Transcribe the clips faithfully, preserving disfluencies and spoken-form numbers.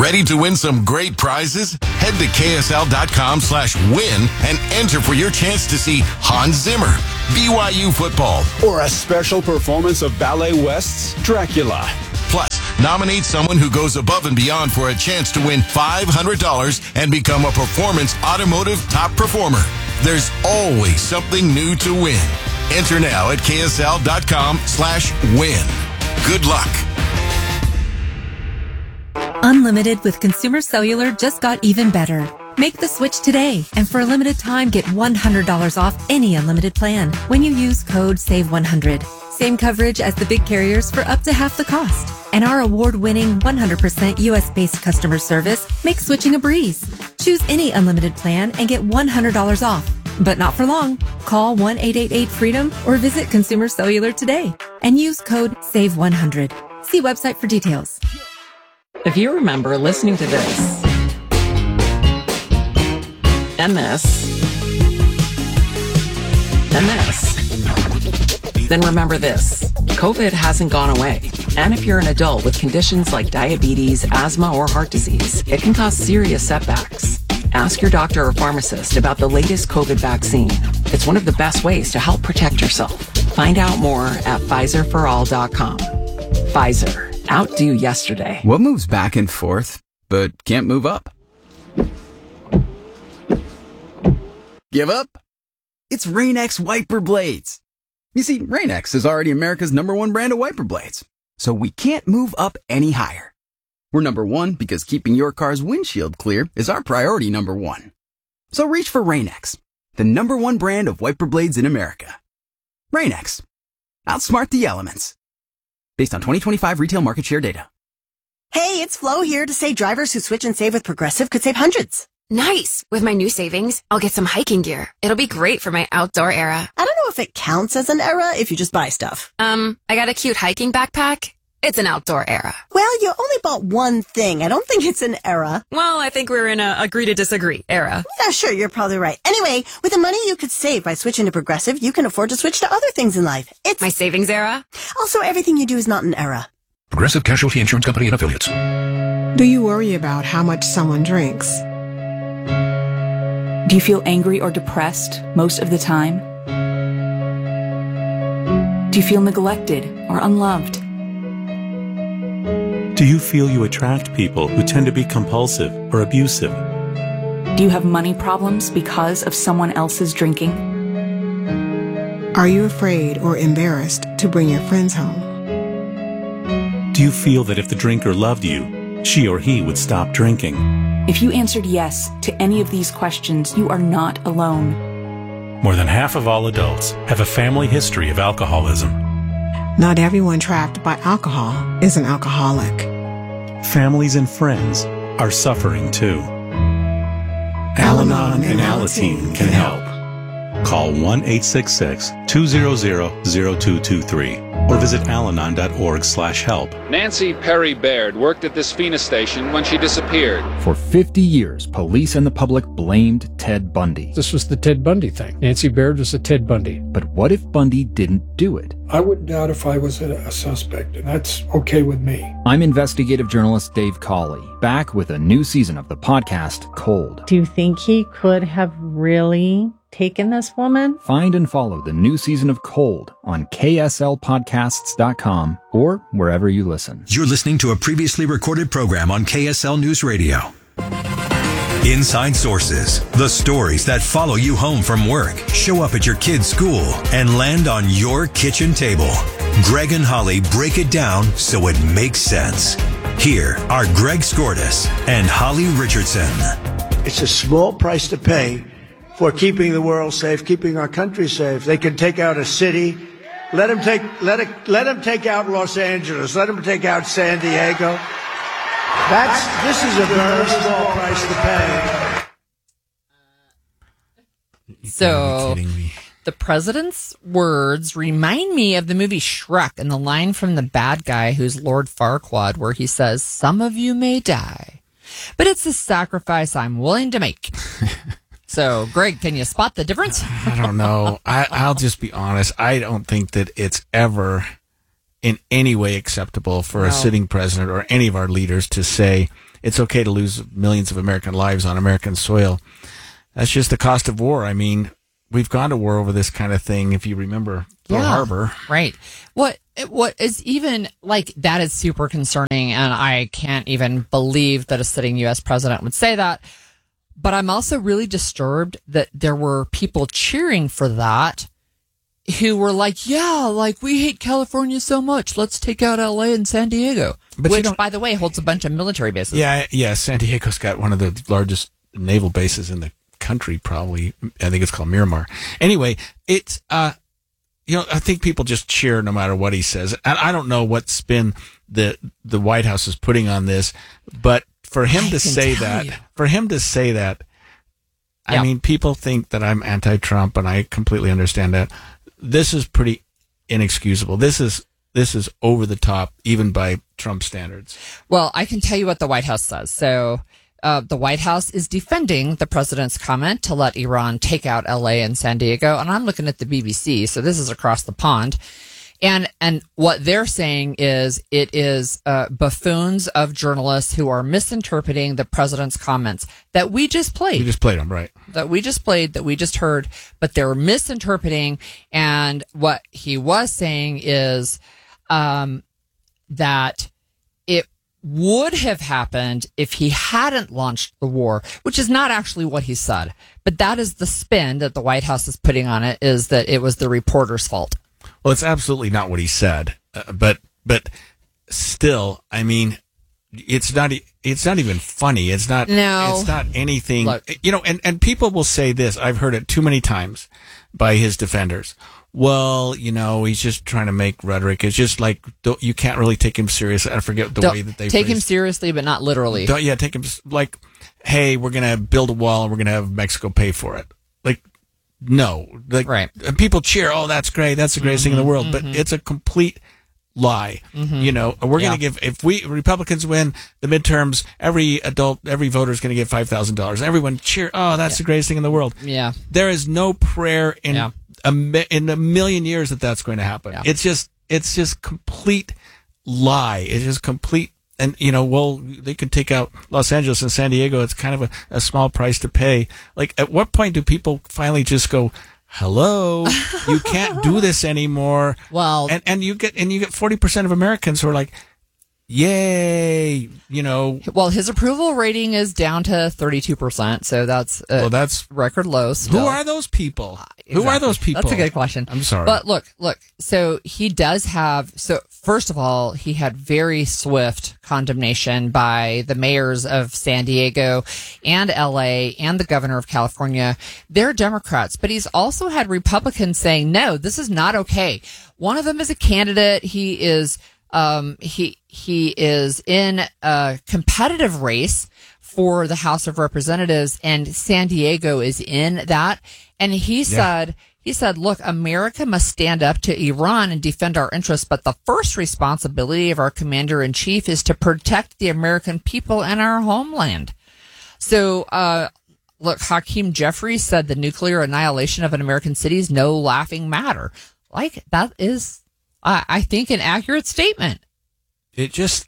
Ready to win some great prizes? Head to K S L dot com slash win and enter for your chance to see Hans Zimmer, B Y U football, or a special performance of Ballet West's Dracula. Plus, nominate someone who goes above and beyond for a chance to win five hundred dollars and become a Performance Automotive Top Performer. There's always something new to win. Enter now at K S L dot com slash win. Good luck. Unlimited with Consumer Cellular just got even better. Make the switch today, and for a limited time, get one hundred dollars off any unlimited plan when you use code save one hundred. Same coverage as the big carriers for up to half the cost. And our award-winning one hundred percent U S-based customer service makes switching a breeze. Choose any unlimited plan and get one hundred dollars off. But not for long. Call one eight eight eight freedom or visit Consumer Cellular today and use code save one hundred. See website for details. If you remember listening to this, and this, and this, then remember this. COVID hasn't gone away. And if you're an adult with conditions like diabetes, asthma, or heart disease, it can cause serious setbacks. Ask your doctor or pharmacist about the latest COVID vaccine. It's one of the best ways to help protect yourself. Find out more at Pfizer for all dot com. Pfizer. Outdo yesterday. What moves back and forth, but can't move up? Give up? It's Rain-X wiper blades. You see, Rain-X is already America's number one brand of wiper blades, so we can't move up any higher. We're number one because keeping your car's windshield clear is our priority number one. So reach for Rain-X, the number one brand of wiper blades in America. Rain-X. Outsmart the elements. Based on twenty twenty-five retail market share data. Hey, it's Flo here to say drivers who switch and save with Progressive could save hundreds. Nice! With my new savings, I'll get some hiking gear. It'll be great for my outdoor era. I don't know if it counts as an era if you just buy stuff. Um, I got a cute hiking backpack. It's an outdoor era. Well, you only bought one thing. I don't think it's an era. Well, I think we're in a agree to disagree era. Yeah, sure, you're probably right. Anyway, with the money you could save by switching to Progressive, you can afford to switch to other things in life. It's my savings era. Also, everything you do is not an era. Progressive Casualty Insurance Company and Affiliates. Do you worry about how much someone drinks? Do you feel angry or depressed most of the time? Do you feel neglected or unloved? Do you feel you attract people who tend to be compulsive or abusive? Do you have money problems because of someone else's drinking? Are you afraid or embarrassed to bring your friends home? Do you feel that if the drinker loved you, she or he would stop drinking? If you answered yes to any of these questions, you are not alone. More than half of all adults have a family history of alcoholism. Not everyone trapped by alcohol is an alcoholic. Families and friends are suffering too. Al-Anon and Alateen can help. Call one eight six six, two zero zero, zero two two three or visit alanon dot org slash help. Nancy Perry Baird worked at this FINA station when she disappeared. For fifty years, police and the public blamed Ted Bundy. This was the Ted Bundy thing. Nancy Baird was a Ted Bundy. But what if Bundy didn't do it? I wouldn't doubt if I was a, a suspect, and that's okay with me. I'm investigative journalist Dave Cawley, back with a new season of the podcast, Cold. Do you think he could have really taken this woman? Find and follow the new season of Cold on K S L podcasts dot com or wherever you listen. You're listening to a previously recorded program on K S L News Radio. Inside Sources, the stories that follow you home from work, show up at your kid's school, and land on your kitchen table. Greg and Holly break it down so it makes sense. Here are Greg Skordas and Holly Richardson. It's a small price to pay for keeping the world safe, keeping our country safe. They can take out a city. Let them take, let it, let them take out Los Angeles. Let them take out San Diego. That's, this is a very small price to pay. So, the president's words remind me of the movie Shrek and the line from the bad guy who's Lord Farquaad, where he says, "Some of you may die, but it's a sacrifice I'm willing to make." So, Greg, can you spot the difference? I don't know. I, I'll just be honest. I don't think that it's ever in any way acceptable for no. a sitting president or any of our leaders to say, it's okay to lose millions of American lives on American soil. That's just the cost of war. I mean, we've gone to war over this kind of thing, if you remember Pearl Yeah, Harbor. Right. What what is even like that is super concerning, and I can't even believe that a sitting U S president would say that. But I'm also really disturbed that there were people cheering for that who were like, yeah, like we hate California so much, let's take out L A and San Diego, But you which, don't- by the way, holds a bunch of military bases. Yeah, yeah. San Diego's got one of the largest naval bases in the country, probably. I think it's called Miramar. Anyway, it's, uh, you know, I think people just cheer no matter what he says. And I don't know what spin the, the White House is putting on this, but for him I to can say tell that, you. for him to say that, Yeah. I mean, people think that I'm anti-Trump, and I completely understand that. This is pretty inexcusable. This is, this is over the top, even by Trump standards. Well, I can tell you what the White House says. So uh, the White House is defending the president's comment to let Iran take out L A and San Diego. And I'm looking at the B B C, so this is across the pond. And and what they're saying is it is uh, buffoons of journalists who are misinterpreting the president's comments that we just played. You just played them, right? That we just played, that we just heard, but they were misinterpreting. And what he was saying is um, that it would have happened if he hadn't launched the war, which is not actually what he said. But that is the spin that the White House is putting on it, is that it was the reporter's fault. Well, it's absolutely not what he said, uh, but but still, I mean, it's not e- it's not even funny. It's not. No. It's not anything. Look. You know, and and people will say this. I've heard it too many times by his defenders. Well, you know, he's just trying to make rhetoric. It's just like don't, you can't really take him seriously. I forget the Don't way that they take him phrased- seriously, but not literally. Don't, yeah, take him s- like, hey, we're gonna build a wall and we're gonna have Mexico pay for it. Like, no, like, Right. and people cheer. Oh, that's great. That's the greatest thing in the world. But it's a complete lie. Mhm. You know, we're Yeah. gonna give if we Republicans win the midterms, every adult, every voter is gonna get five thousand dollars. Everyone cheer. Oh, that's the greatest thing in the world. Yeah. There is no prayer in Yeah. a mi- in a million years that that's going to happen. Yeah. It's just it's just complete lie. It's just complete. And, you know, well, they could take out Los Angeles and San Diego. It's kind of a, a small price to pay. Like, at what point do people finally just go, hello, you can't do this anymore? Well, and, and you get, and you get forty percent of Americans who are like, yay, you know. Well, his approval rating is down to thirty-two percent, so that's uh, Well, that's record low still. Who are those people? Who are Exactly. those people? That's a good question. I'm sorry. But look, look, so he does have, so first of all, he had very swift condemnation by the mayors of San Diego and L A and the governor of California. They're Democrats, but he's also had Republicans saying, no, this is not okay. One of them is a candidate. He is, um, he, he is in a competitive race for the House of Representatives, and San Diego is in that. And he said, he said, look, America must stand up to Iran and defend our interests, but the first responsibility of our commander in chief is to protect the American people and our homeland. So, uh, look, Hakeem Jeffries said the nuclear annihilation of an American city is no laughing matter. Like, that is, uh, I think, an accurate statement. it just,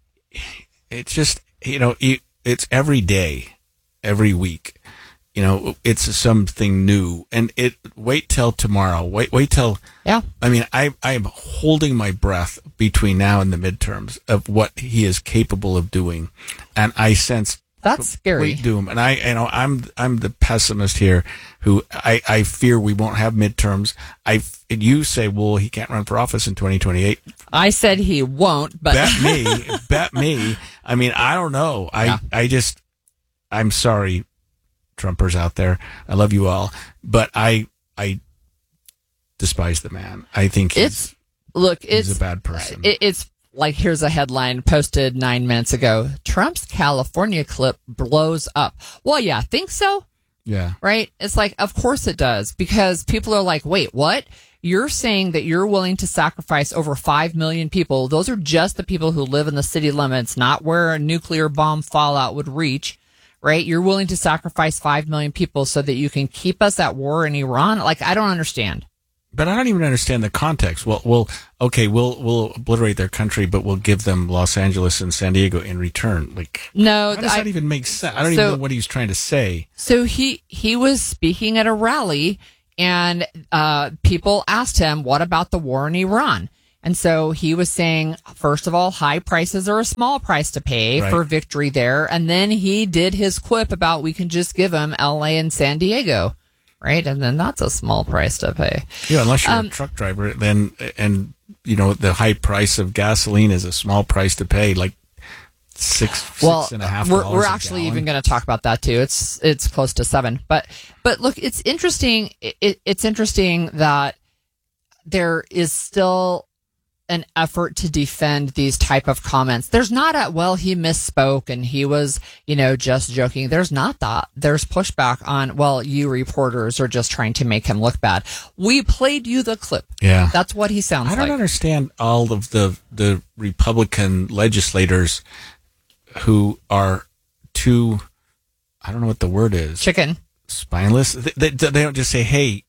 it's just, you know, it, it's every day, every week, you know, it's something new, and it, wait till tomorrow, wait, wait till, yeah. I mean, I, I am holding my breath between now and the midterms of what he is capable of doing. And I sense That's scary. complete doom. And I, you know, I'm, I'm the pessimist here who I, I fear we won't have midterms. I, and you say, well, he can't run for office in twenty twenty-eight. I said he won't, but bet me, bet me. I mean, I don't know. I, Yeah. I just, I'm sorry, Trumpers out there. I love you all, but I, I despise the man. I think he's, it's look, he's it's a bad person. It, it's like, here's a headline posted nine minutes ago: Trump's California clip blows up. Well, yeah, think so, yeah. right? It's like, of course it does, because people are like, wait, what? You're saying that you're willing to sacrifice over five million people. Those are just the people who live in the city limits, not where a nuclear bomb fallout would reach, right? You're willing to sacrifice five million people so that you can keep us at war in Iran? Like, I don't understand. But I don't even understand the context. Well, we'll okay, we'll we'll obliterate their country, but we'll give them Los Angeles and San Diego in return. Like, no, how does I, that even make sense? I don't so, even know what he's trying to say. So he he was speaking at a rally, and uh, people asked him, "What about the war in Iran?" And so he was saying, first of all, high prices are a small price to pay right. for victory there, and then he did his quip about we can just give them L A and San Diego. Right, and then that's a small price to pay. Yeah, unless you're um, a truck driver, then and you know the high price of gasoline is a small price to pay, like six, well, six and a half. We're, dollars we're a actually gallon. even going to talk about that too. It's it's close to seven, but but look, it's interesting. It, it's interesting that there is still an effort to defend these type of comments. There's not a, well, he misspoke and he was, you know, just joking. There's not that. There's pushback on, well, you reporters are just trying to make him look bad. We played you the clip. Yeah. That's what he sounds like. I don't like. understand all of the, the Republican legislators who are too, I don't know what the word is. Chicken. Spineless. They, they, they don't just say, hey,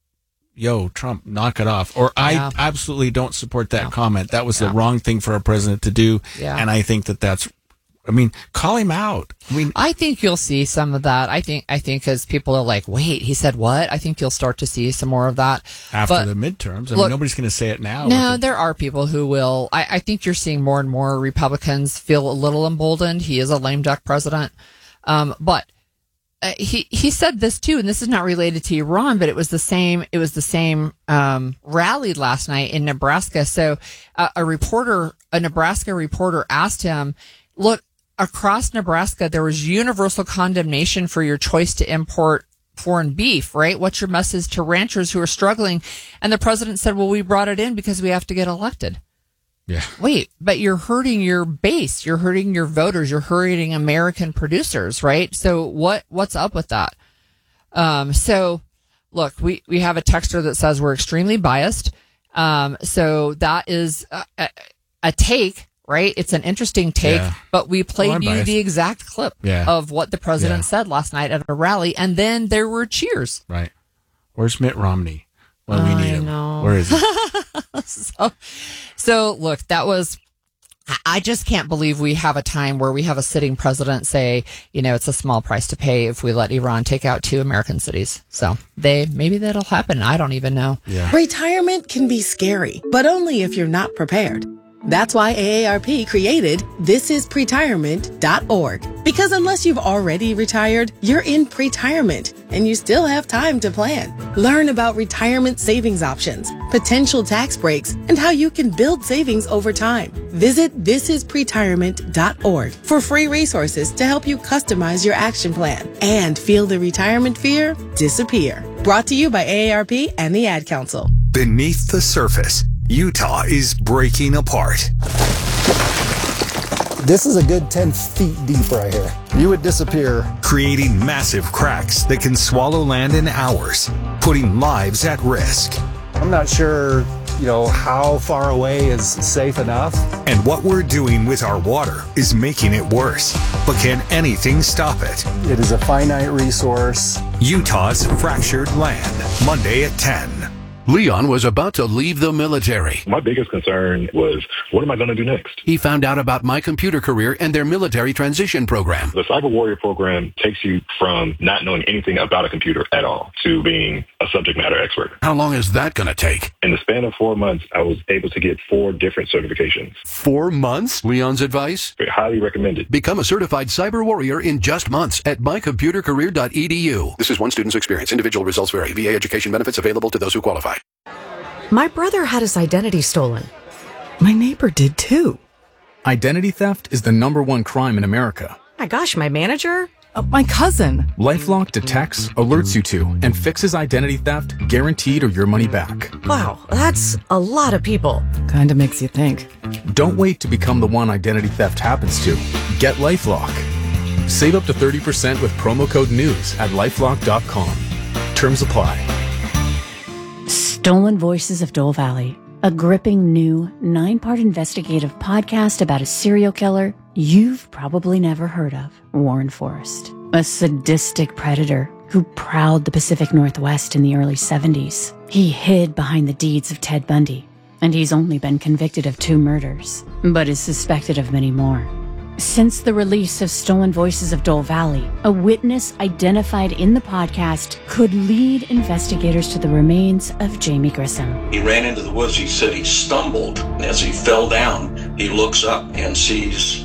yo, Trump, knock it off. Or I yeah. absolutely don't support that yeah. comment. That was yeah. the wrong thing for a president to do. Yeah. And I think that that's, I mean, call him out. I mean, I think you'll see some of that. I think, I think because people are like, wait, he said what? I think you'll start to see some more of that. After but, the midterms. I look, mean, nobody's going to say it now. No, there are people who will. I, I think you're seeing more and more Republicans feel a little emboldened. He is a lame duck president. Um, but Uh, he he said this too, and this is not related to Iran, but it was the same. It was the same um, rally last night in Nebraska. So uh, a reporter, a Nebraska reporter, asked him, "Look, across Nebraska, there was universal condemnation for your choice to import foreign beef, right? What's your message to ranchers who are struggling?" And the president said, "Well, we brought it in because we have to get elected." Yeah. Wait, but you're hurting your base. You're hurting your voters. You're hurting American producers, right? So what, what's up with that? Um, so look, we, we have a texter that says we're extremely biased. Um, so that is a, a, a take, right? It's an interesting take, yeah. but we played well, you biased. the exact clip yeah. of what the president yeah. said last night at a rally. And then there were cheers. Right. Where's Mitt Romney? Well, we need I him. Know. Where is he? so, so, look, that was, I just can't believe we have a time where we have a sitting president say, you know, it's a small price to pay if we let Iran take out two American cities. So they, maybe that'll happen. I don't even know. Yeah. Retirement can be scary, but only if you're not prepared. That's why A A R P created this is pretirement dot org. Because unless you've already retired, you're in pretirement and you still have time to plan. Learn about retirement savings options, potential tax breaks, and how you can build savings over time. Visit this is pretirement dot org for free resources to help you customize your action plan and feel the retirement fear disappear. Brought to you by A A R P and the Ad Council. Beneath the surface, Utah is breaking apart. This is a good ten feet deep right here. You would disappear. Creating massive cracks that can swallow land in hours, putting lives at risk. I'm not sure, you know, how far away is safe enough. And what we're doing with our water is making it worse. But can anything stop it? It is a finite resource. Utah's Fractured Land, Monday at ten. Leon was about to leave the military. My biggest concern was, what am I going to do next? He found out about My Computer Career and their military transition program. The Cyber Warrior program takes you from not knowing anything about a computer at all to being a subject matter expert. How long is that going to take? In the span of four months, I was able to get four different certifications. Four months? Leon's advice? Highly recommended. Become a certified cyber warrior in just months at my computer career dot e d u. This is one student's experience. Individual results vary. V A education benefits available to those who qualify. My brother had his identity stolen. My neighbor did too. Identity theft is the number one crime in America. My gosh, my manager? Uh, my cousin. LifeLock detects, alerts you to, and fixes identity theft, guaranteed or your money back. Wow, that's a lot of people. Kinda makes you think. Don't wait to become the one identity theft happens to. Get LifeLock. Save up to thirty percent with promo code NEWS at lifelock dot com. Terms apply. Stolen Voices of Dole Valley, a gripping new nine-part investigative podcast about a serial killer you've probably never heard of, Warren Forrest. A sadistic predator who prowled the Pacific Northwest in the early seventies. He hid behind the deeds of Ted Bundy, and he's only been convicted of two murders, but is suspected of many more. Since the release of Stolen Voices of Dole Valley, a witness identified in the podcast could lead investigators to the remains of Jamie Grissom. He ran into the woods. He said he stumbled. As he fell down, he looks up and sees